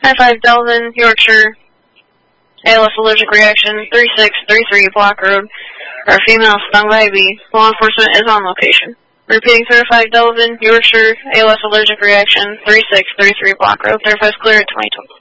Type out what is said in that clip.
5 Delvin, Yorkshire, ALS allergic reaction, 3633 Block Road. Our female stung by a bee. Law enforcement is on location. Repeating 35 Delvin, Yorkshire, ALS allergic reaction, 3633 Block Road. 35 is clear at 2012.